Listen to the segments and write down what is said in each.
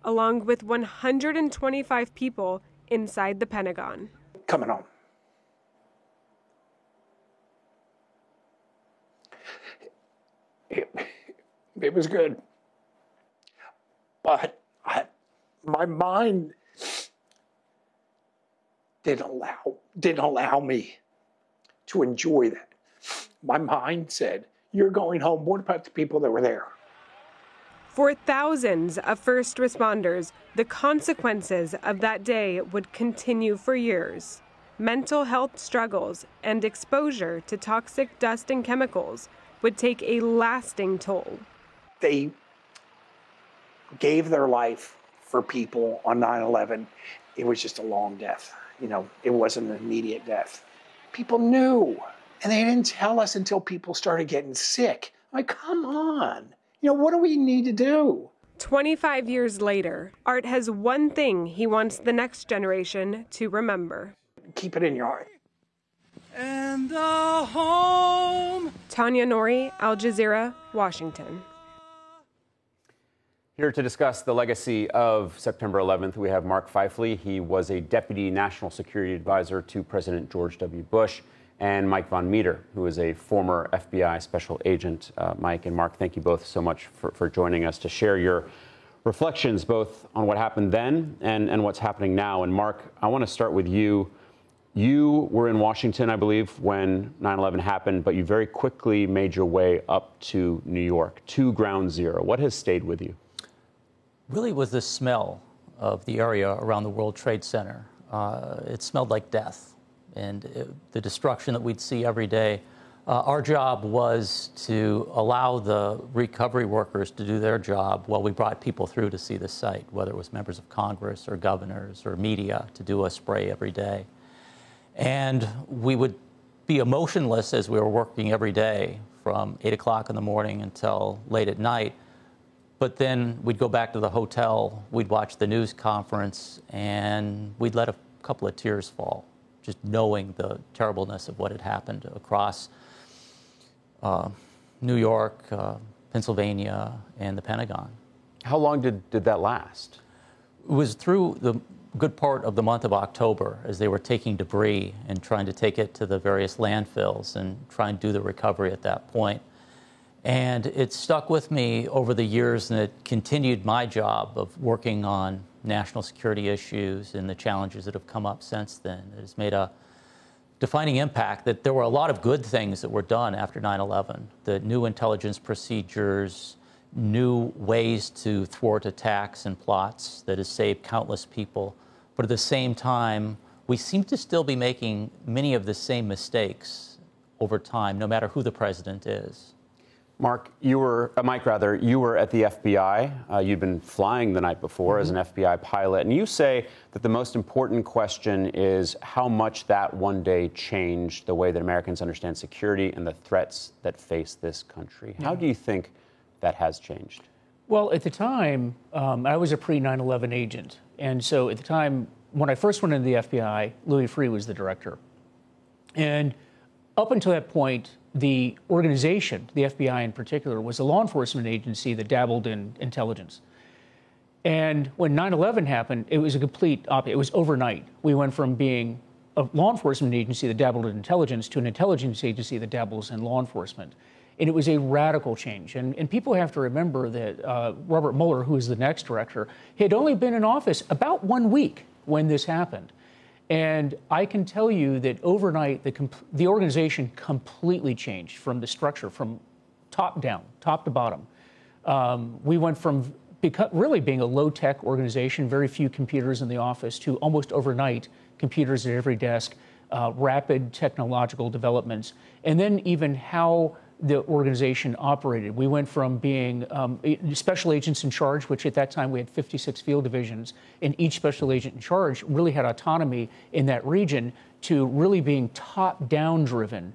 along with 125 people inside the Pentagon. Coming home. It was good. But my mind didn't allow me to enjoy that. My mind said, you're going home. What about the people that were there? For thousands of first responders, the consequences of that day would continue for years. Mental health struggles and exposure to toxic dust and chemicals would take a lasting toll. They gave their life for people on 9/11. It was just a long death. It wasn't an immediate death. People knew, and they didn't tell us until people started getting sick. Like, come on. What do we need to do? 25 years later, Art has one thing he wants the next generation to remember. Keep it in your heart. And the home. Tanya Nori, Al Jazeera, Washington. Here to discuss the legacy of September 11th, we have Mark Feifley. He was a deputy national security advisor to President George W. Bush, and Mike Von Meter, who is a former FBI special agent. Mike and Mark, thank you both so much for joining us to share your reflections both on what happened then and what's happening now. And Mark, I want to start with you. You were in Washington, I believe, when 9/11 happened, but you very quickly made your way up to New York, to Ground Zero. What has stayed with you? Really was the smell of the area around the World Trade Center. It smelled like death and the destruction that we'd see every day. Our job was to allow the recovery workers to do their job while we brought people through to see the site, whether it was members of Congress or governors or media, to do a spray every day. And we would be emotionless as we were working every day from 8 o'clock in the morning until late at night. But then we'd go back to the hotel, we'd watch the news conference, and we'd let a couple of tears fall, just knowing the terribleness of what had happened across New York, Pennsylvania, and the Pentagon. How long did that last? It was through the good part of the month of October as they were taking debris and trying to take it to the various landfills and try and do the recovery at that point. And it stuck with me over the years, and it continued my job of working on national security issues and the challenges that have come up since then. It has made a defining impact that there were a lot of good things that were done after 9/11, the new intelligence procedures, new ways to thwart attacks and plots that has saved countless people. But at the same time, we seem to still be making many of the same mistakes over time, no matter who the president is. Mike, you were at the FBI. You'd been flying the night before as an FBI pilot, and you say that the most important question is how much that one day changed the way that Americans understand security and the threats that face this country. How do you think that has changed? Well, at the time, I was a pre-9/11 agent, and so at the time, when I first went into the FBI, Louis Freeh was the director. And up until that point, the organization, the FBI in particular, was a law enforcement agency that dabbled in intelligence. And when 9/11 happened, it was a complete opposite. It was overnight. We went from being a law enforcement agency that dabbled in intelligence to an intelligence agency that dabbles in law enforcement. And it was a radical change. And people have to remember that Robert Mueller, who is the next director, had only been in office about 1 week when this happened. And I can tell you that overnight, the organization completely changed from the structure, from top down, top to bottom. We went from really being a low-tech organization, very few computers in the office, to almost overnight computers at every desk, rapid technological developments, and then even how the organization operated. We went from being special agents in charge, which at that time we had 56 field divisions, and each special agent in charge really had autonomy in that region, to really being top-down driven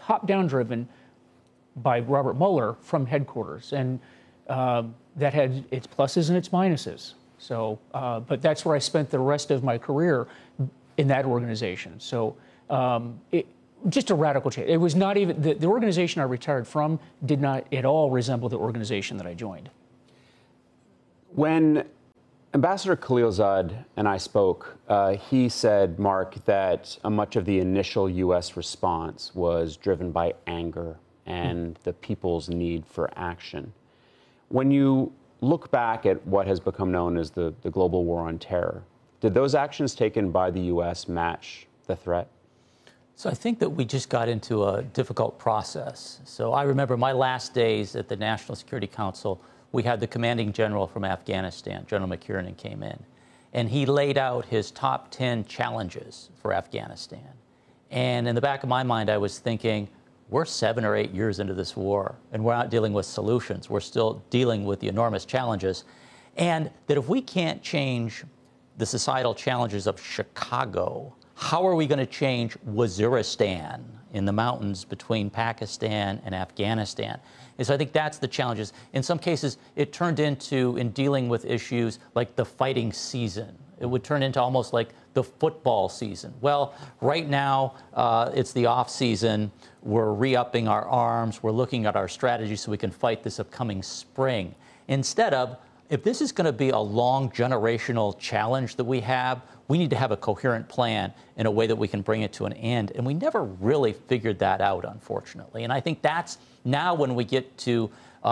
by Robert Mueller from headquarters. And that had its pluses and its minuses. So, but that's where I spent the rest of my career, in that organization. So just a radical change. It was not even, the organization I retired from did not at all resemble the organization that I joined. When Ambassador Khalilzad and I spoke. He said, Mark, that much of the initial U.S. response was driven by anger and the people's need for action. When you look back at what has become known as the global war on terror, did those actions taken by the U.S. match the threat? So I think that we just got into a difficult process. So I remember my last days at the National Security Council, we had the commanding general from Afghanistan, General McKiernan, came in, and he laid out his top 10 challenges for Afghanistan. And in the back of my mind, I was thinking, we're 7 or 8 years into this war, and we're not dealing with solutions. We're still dealing with the enormous challenges. And that if we can't change the societal challenges of Chicago, how are we going to change Waziristan in the mountains between Pakistan and Afghanistan? And so I think that's the challenges. In some cases, it turned into, in dealing with issues like the fighting season, it would turn into almost like the football season. Well, right now, it's the off season. We're re-upping our arms. We're looking at our strategy so we can fight this upcoming spring. Instead of, if this is going to be a long generational challenge that we have, we need to have a coherent plan in a way that we can bring it to an end. And we never really figured that out, unfortunately. And I think that's now when we get to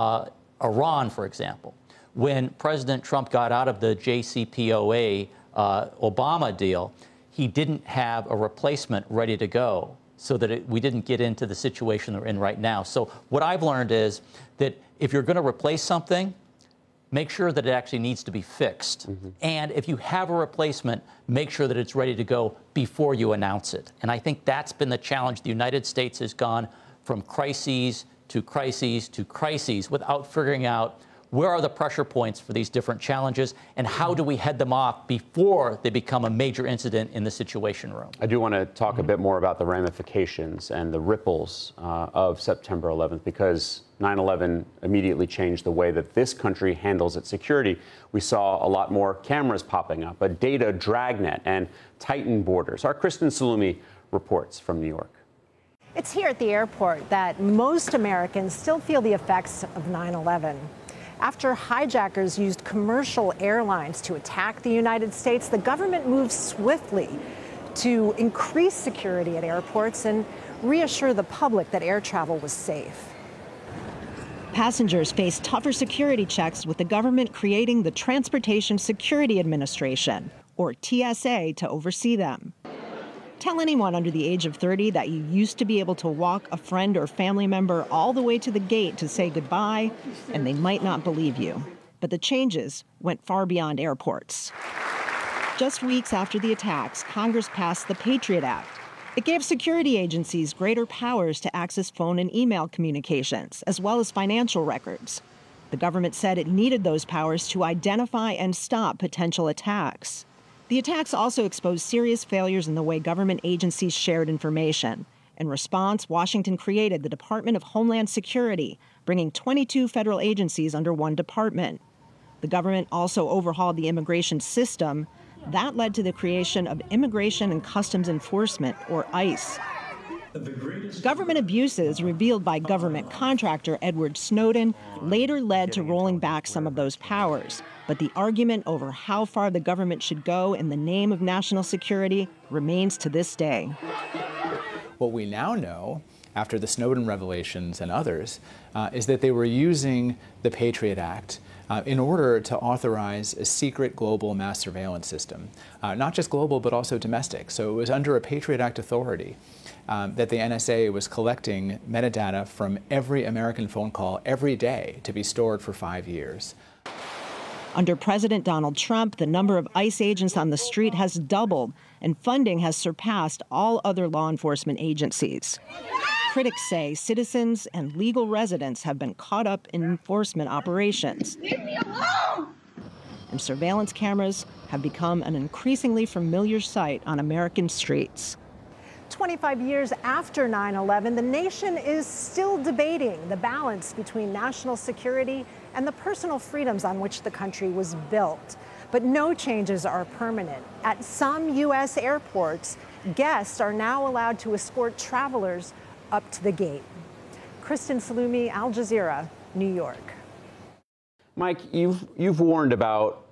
Iran, for example. When President Trump got out of the JCPOA Obama deal, he didn't have a replacement ready to go so that we didn't get into the situation that we're in right now. So what I've learned is that if you're going to replace something, make sure that it actually needs to be fixed. Mm-hmm. And if you have a replacement, make sure that it's ready to go before you announce it. And I think that's been the challenge. The United States has gone from crises to crises to crises without figuring out where are the pressure points for these different challenges and how do we head them off before they become a major incident in the Situation Room. I do want to talk a bit more about the ramifications and the ripples of September 11th, because 9/11 immediately changed the way that this country handles its security. We saw a lot more cameras popping up, a data dragnet, and tightened borders. Our Kristen Salumi reports from New York. It's here at the airport that most Americans still feel the effects of 9/11. After hijackers used commercial airlines to attack the United States, the government moved swiftly to increase security at airports and reassure the public that air travel was safe. Passengers face tougher security checks, with the government creating the Transportation Security Administration, or TSA, to oversee them. Tell anyone under the age of 30 that you used to be able to walk a friend or family member all the way to the gate to say goodbye, and they might not believe you. But the changes went far beyond airports. Just weeks after the attacks, Congress passed the Patriot Act. It gave security agencies greater powers to access phone and email communications, as well as financial records. The government said it needed those powers to identify and stop potential attacks. The attacks also exposed serious failures in the way government agencies shared information. In response, Washington created the Department of Homeland Security, bringing 22 federal agencies under one department. The government also overhauled the immigration system. That led to the creation of Immigration and Customs Enforcement, or ICE. Government abuses revealed by government contractor Edward Snowden later led to rolling back some of those powers. But the argument over how far the government should go in the name of national security remains to this day. What we now know, after the Snowden revelations and others, is that they were using the Patriot Act in order to authorize a secret global mass surveillance system, not just global, but also domestic. So it was under a Patriot Act authority that the NSA was collecting metadata from every American phone call every day to be stored for 5 years. Under President Donald Trump, the number of ICE agents on the street has doubled, and funding has surpassed all other law enforcement agencies. Critics say citizens and legal residents have been caught up in enforcement operations. Leave me alone! And surveillance cameras have become an increasingly familiar sight on American streets. 25 years after 9/11, the nation is still debating the balance between national security and the personal freedoms on which the country was built. But no changes are permanent. At some U.S. airports, guests are now allowed to escort travelers up to the gate. Kristen Salumi, Al Jazeera, New York. Mike, you've warned about